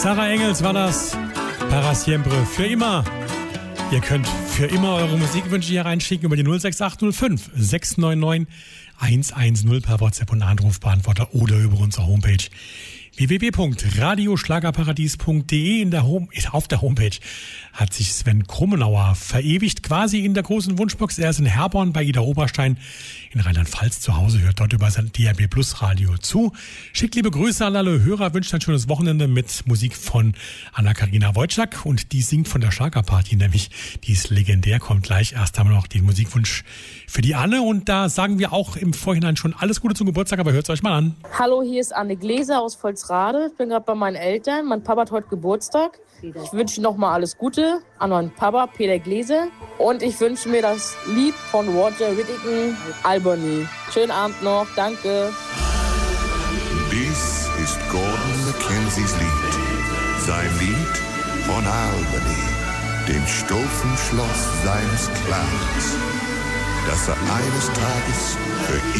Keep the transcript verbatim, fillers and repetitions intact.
Sarah Engels war das. Para siempre, für immer. Ihr könnt für immer eure Musikwünsche hier reinschicken über die null sechs acht null fünf sechs neun neun eins eins null per WhatsApp und Anrufbeantworter oder über unsere Homepage w w w punkt radioschlagerparadies punkt d e. In der Home, auf der Homepage hat sich Sven Krummenauer verewigt, quasi in der großen Wunschbox. Er ist in Herborn bei Ida Oberstein in Rheinland-Pfalz zu Hause, hört dort über sein D R B Plus Radio zu. Schickt liebe Grüße an alle Hörer, wünscht ein schönes Wochenende mit Musik von Anna-Karina Wojcik und die singt von der Schlagerparty, nämlich die ist legendär, kommt gleich. Erst haben wir noch den Musikwunsch für die Anne und da sagen wir auch im Vorhinein schon alles Gute zum Geburtstag, aber hört es euch mal an. Hallo, hier ist Anne Gläser aus Volksrade. Ich bin gerade bei meinen Eltern. Mein Papa hat heute Geburtstag. Ich wünsche nochmal alles Gute an meinen Papa, Peter Gläser. Und ich wünsche mir das Lied von Roger Whittaker, Albany. Schönen Abend noch. Danke. Dies ist Gordon Mackenzies Lied. Sein Lied von Albany, dem stolzen Schloss seines Clans, das er eines Tages für